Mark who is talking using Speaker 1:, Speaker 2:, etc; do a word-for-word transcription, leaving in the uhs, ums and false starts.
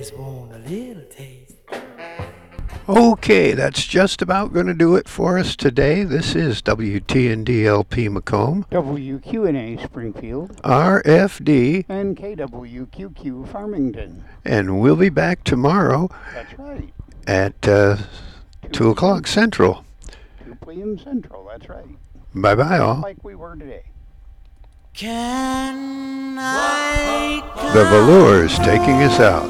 Speaker 1: Want a little taste.
Speaker 2: Okay, that's just about going to do it for us today. This is W T N D L P Macomb,
Speaker 3: W Q N A Springfield,
Speaker 2: R F D,
Speaker 3: and K W Q Q Farmington.
Speaker 2: and we'll be back tomorrow
Speaker 3: That's right.
Speaker 2: at uh, two o'clock Central.
Speaker 3: two p.m. Central, that's right.
Speaker 2: Bye-bye, all.
Speaker 3: Like we were today.
Speaker 1: Can I
Speaker 2: The Velours taking us out.